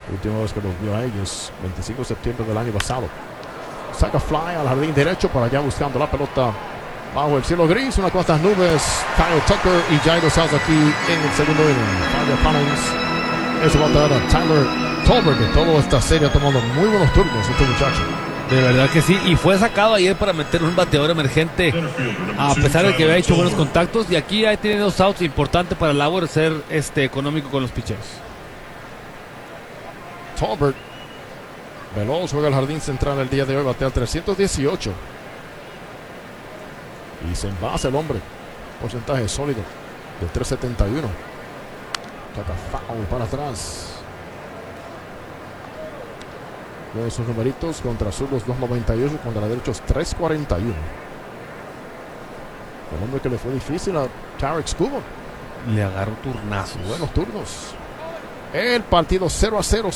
Última vez que los vio a ellos, 25 de septiembre del año pasado. Saca fly al jardín derecho, para allá buscando la pelota bajo el cielo gris, unas cuantas nubes. Kyle Tucker y Jairo South aquí en el segundo inning. Fabio Collins. Eso va a traer a Tyler Tolbert, que toda esta serie ha tomado muy buenos turnos este muchacho. De verdad que sí, y fue sacado ayer para meter un bateador emergente, a pesar de que había hecho buenos contactos. Y aquí tiene 2 outs, importante para Lauer ser económico con los pitchers. Tolbert, veloz, juega el jardín central el día de hoy, batea 318. Y se envasa el hombre. Porcentaje sólido de 371. Toca foul para atrás. Luego sus numeritos: contra zurdos 298, contra derechos 341. El hombre que le fue difícil a Tarek Skubal. Le agarró turnazos. Buenos turnos. El partido 0-0.